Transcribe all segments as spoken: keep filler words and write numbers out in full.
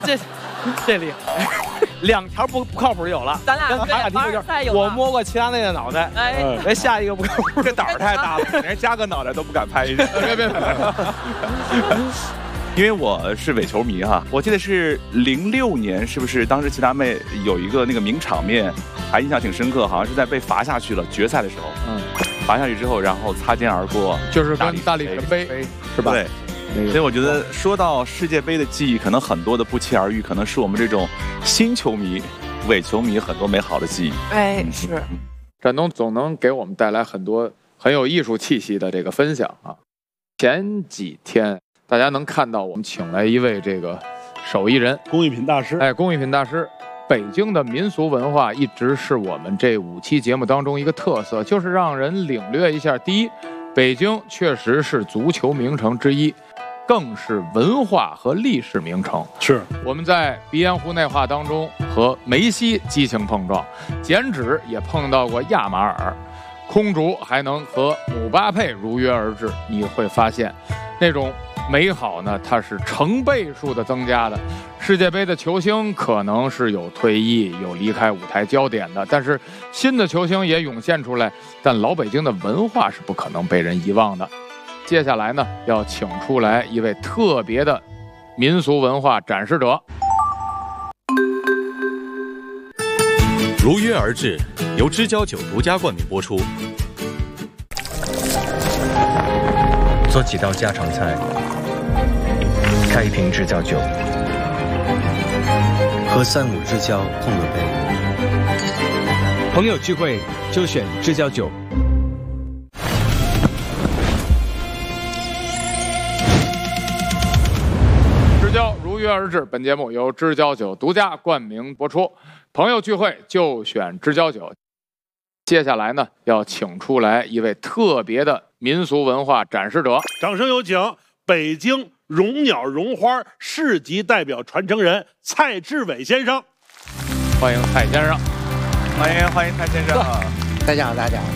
这这厉害，两条不不靠谱有了。 咱俩跟咱俩题目就是我摸过齐达内的脑袋，哎，哎下一个不靠谱， 这胆儿太大了，连加个脑袋都不敢拍一下。 别别别！ 因为我是伪球迷哈，我记得是零六年，是不是当时齐达内有一个那个名场面，还印象挺深刻，好像是在被罚下去了决赛的时候，嗯，罚下去之后，然后擦肩而过， 就是跟大力神杯是吧？ 对。所以我觉得说到世界杯的记忆，可能很多的不期而遇，可能是我们这种新球迷、伪球迷很多美好的记忆。 哎，是。 展东总能给我们带来很多很有艺术气息的这个分享啊。前几天大家能看到我们请来一位这个手艺人、 工艺品大师。 哎，工艺品大师。北京的民俗文化一直是我们这五期节目当中一个特色，就是让人领略一下。第一，北京确实是足球名城之一。更是文化和历史名城。 是我们在鼻烟湖内化当中和梅西激情碰撞，剪纸也碰到过亚马尔，空竹还能和姆巴佩如约而至。你会发现，那种美好呢，它是成倍数的增加的。世界杯的球星可能是有退役、有离开舞台焦点的，但是新的球星也涌现出来。但老北京的文化是不可能被人遗忘的。接下来呢，要请出来一位特别的民俗文化展示者。 如约而至，由知交酒独家冠名播出。 做几道家常菜，开一瓶知交酒，喝三五知交碰个杯。朋友聚会就选知交酒。 知交如约而至，本节目由知交酒独家冠名播出。朋友聚会就选知交酒。接下来呢，要请出来一位特别的民俗文化展示者， 掌声有请北京绒鸟绒花市级代表传承人蔡志伟先生。 欢迎蔡先生， 欢迎欢迎蔡先生。 大家好，大家好。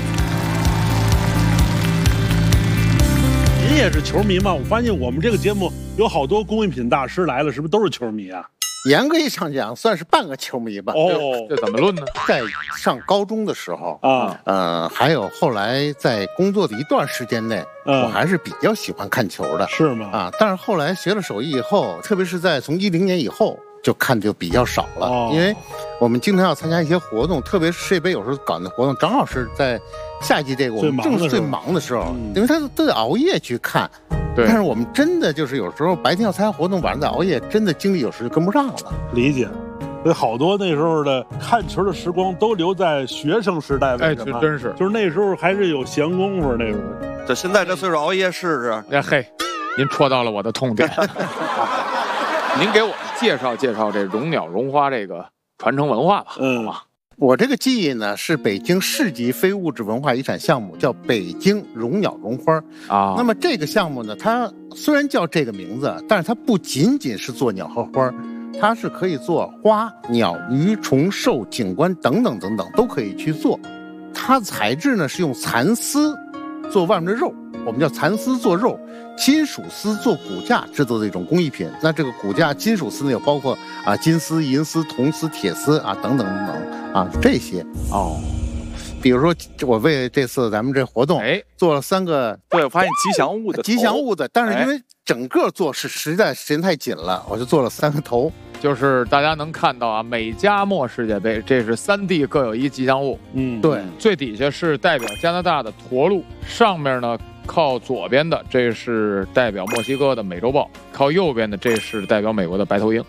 您也是球迷吗？我发现我们这个节目有好多工艺品大师来了，是不是都是球迷啊？ 严格意义上讲，算是半个球迷吧。 哦， 这怎么论呢？ 在上高中的时候啊， 呃，还有后来在工作的一段时间内，嗯、我还是比较喜欢看球的。 是吗？ 啊，但是后来学了手艺以后，特别是在从一零年以后，就看就比较少了，哦、因为我们经常要参加一些活动，特别是世界杯有时候搞那活动，正好是在夏季这个我们正是最忙的时候，嗯、因为他都得熬夜去看。但是我们真的就是有时候白天要参加活动，晚上再熬夜，真的精力有时就跟不上了。 理解，所以好多那时候的看球的时光都留在学生时代。 哎，这真是， 就是那时候还是有闲工夫。那时候， 这现在这岁数熬夜试试。 哎嘿，您戳到了我的痛点。您给我们介绍介绍这绒鸟绒花这个传承文化吧。 嗯。 我这个技艺呢是北京市级非物质文化遗产项目，叫北京绒鸟绒花啊。那么这个项目呢，它虽然叫这个名字，但是它不仅仅是做鸟和花，它是可以做花、鸟、鱼、虫、兽、景观等等等等都可以去做。它材质呢是用蚕丝做外面的肉，我们叫蚕丝做肉，金属丝做骨架制作的一种工艺品。那这个骨架金属丝呢，有包括啊金丝、银丝、铜丝、铁丝啊等等等等啊这些哦。比如说我为这次咱们这活动，哎，做了三个， 对，我发现吉祥物的吉祥物的，但是因为整个做是实在时间太紧了，我就做了三个头。 就是大家能看到啊，美加墨世界杯，这是三地各有一吉祥物。 嗯， 对， 最底下是代表加拿大的驼鹿，上面呢靠左边的这是代表墨西哥的美洲豹，靠右边的这是代表美国的白头鹰。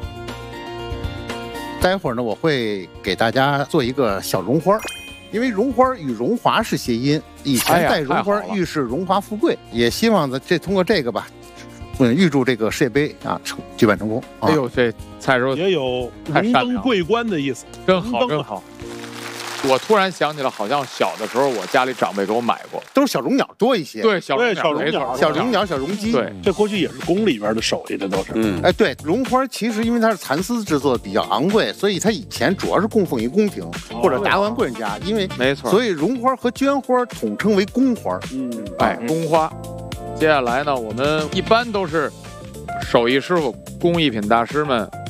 待会儿呢，我会给大家做一个小绒花，因为绒花与荣华是谐音，以前戴绒花预示荣华富贵，也希望呢这通过这个吧。嗯，预祝这个世界杯啊成举办成功。 啊、哎呦，这蔡师傅也有荣登桂冠的意思， 真好，真好。我突然想起了，好像小的时候我家里长辈给我买过， 都是小绒鸟多一些。 对，小绒鸟，小绒鸟， 小绒鸟，小绒鸡。 对， 这过去也是宫里边的手艺，这都是。 嗯，哎，对，绒花其实因为它是蚕丝制作的比较昂贵，所以它以前主要是供奉于宫廷、哦、或者达官贵人家，因为没错， 所以绒花和绢花统称为宫花。 嗯， 哎，宫花。接下来呢，我们一般都是手艺师傅、工艺品大师们